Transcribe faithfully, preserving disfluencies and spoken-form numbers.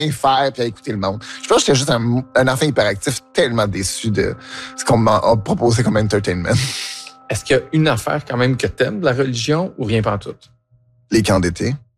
faire puis à écouter le monde. Je pense que j'étais juste un, un enfant hyperactif tellement déçu de ce qu'on m'a proposé comme entertainment. Est-ce qu'il y a une affaire quand même que t'aimes de la religion ou rien pantoute? Les camps d'été.